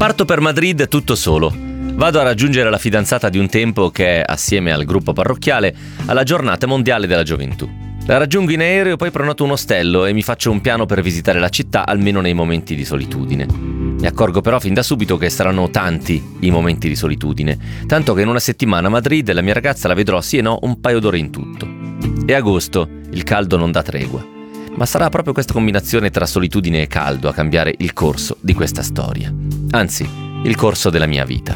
Parto per Madrid tutto solo. Vado a raggiungere la fidanzata di un tempo che è, assieme al gruppo parrocchiale, alla giornata mondiale della gioventù. La raggiungo in aereo, poi prenoto un ostello e mi faccio un piano per visitare la città, almeno nei momenti di solitudine. Mi accorgo però fin da subito che saranno tanti i momenti di solitudine, tanto che in una settimana a Madrid la mia ragazza la vedrò sì e no un paio d'ore in tutto. È agosto, il caldo non dà tregua. Ma sarà proprio questa combinazione tra solitudine e caldo a cambiare il corso di questa storia. Anzi, il corso della mia vita.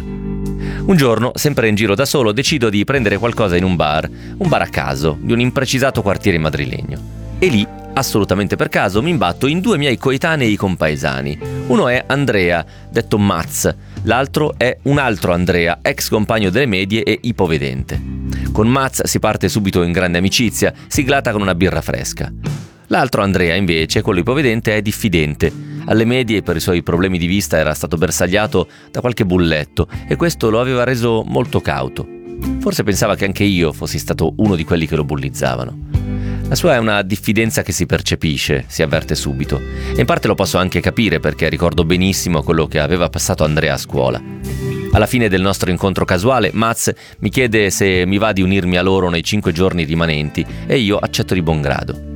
Un giorno, sempre in giro da solo, decido di prendere qualcosa in un bar a caso, di un imprecisato quartiere madrilegno. E lì, assolutamente per caso, mi imbatto in due miei coetanei compaesani. Uno è Andrea, detto Maz, l'altro è un altro Andrea, ex compagno delle medie e ipovedente. Con Maz si parte subito in grande amicizia, siglata con una birra fresca. L'altro Andrea, invece, quello ipovedente, è diffidente. Alle medie, per i suoi problemi di vista, era stato bersagliato da qualche bulletto e questo lo aveva reso molto cauto. Forse pensava che anche io fossi stato uno di quelli che lo bullizzavano. La sua è una diffidenza che si percepisce, si avverte subito. E in parte lo posso anche capire perché ricordo benissimo quello che aveva passato Andrea a scuola. Alla fine del nostro incontro casuale, Maz mi chiede se mi va di unirmi a loro nei 5 giorni rimanenti e io accetto di buon grado.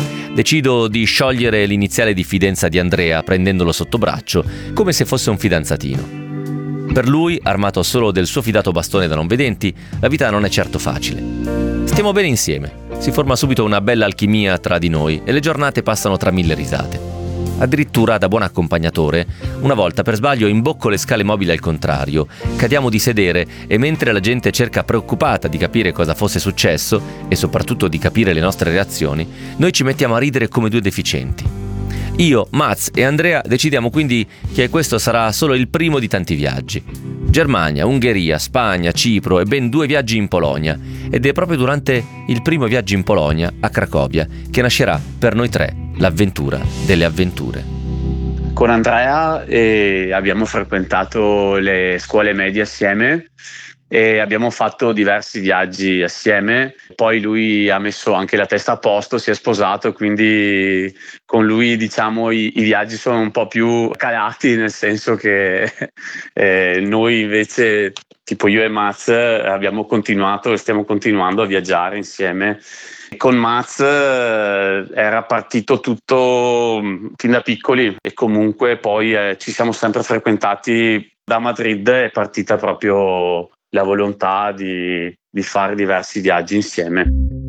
Decido di sciogliere l'iniziale diffidenza di Andrea prendendolo sotto braccio come se fosse un fidanzatino. Per lui, armato solo del suo fidato bastone da non vedenti, la vita non è certo facile. Stiamo bene insieme, si forma subito una bella alchimia tra di noi e le giornate passano tra 1000 risate. Addirittura, da buon accompagnatore, una volta per sbaglio imbocco le scale mobili al contrario, cadiamo di sedere e mentre la gente cerca preoccupata di capire cosa fosse successo e soprattutto di capire le nostre reazioni, noi ci mettiamo a ridere come due deficienti. Io, Maz e Andrea decidiamo quindi che questo sarà solo il primo di tanti viaggi. Germania, Ungheria, Spagna, Cipro e ben 2 viaggi in Polonia. Ed è proprio durante il primo viaggio in Polonia, a Cracovia, che nascerà per noi 3 l'avventura delle avventure. Con Andrea abbiamo frequentato le scuole medie assieme e abbiamo fatto diversi viaggi assieme. Poi lui ha messo anche la testa a posto, si è sposato, quindi con lui diciamo i viaggi sono un po' più calati, nel senso che noi invece, tipo io e Maz, abbiamo continuato e stiamo continuando a viaggiare insieme. Con Maz era partito tutto fin da piccoli e comunque poi ci siamo sempre frequentati. Da Madrid è partita proprio la volontà di fare diversi viaggi insieme.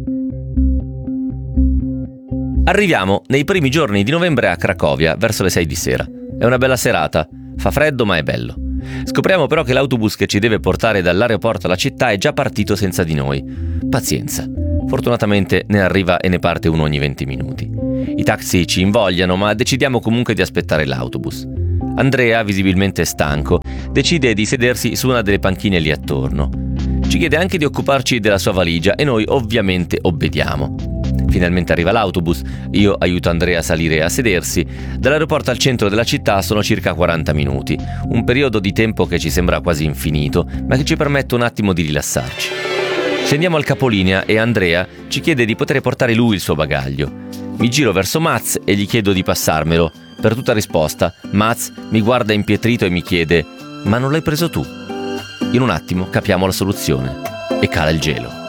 Arriviamo nei primi giorni di novembre a Cracovia verso le 6 di sera. È una bella serata, fa freddo ma è bello. Scopriamo però che l'autobus che ci deve portare dall'aeroporto alla città è già partito senza di noi. Pazienza. Fortunatamente ne arriva e ne parte uno ogni 20 minuti. I taxi ci invogliano, ma decidiamo comunque di aspettare l'autobus. Andrea, visibilmente stanco, decide di sedersi su una delle panchine lì attorno. Ci chiede anche di occuparci della sua valigia e noi ovviamente obbediamo. Finalmente arriva l'autobus, io aiuto Andrea a salire e a sedersi. Dall'aeroporto al centro della città sono circa 40 minuti, un periodo di tempo che ci sembra quasi infinito, ma che ci permette un attimo di rilassarci. Scendiamo al capolinea e Andrea ci chiede di poter portare lui il suo bagaglio. Mi giro verso Maz e gli chiedo di passarmelo. Per tutta risposta, Maz mi guarda impietrito e mi chiede: «Ma non l'hai preso tu?» In un attimo capiamo la soluzione e cala il gelo.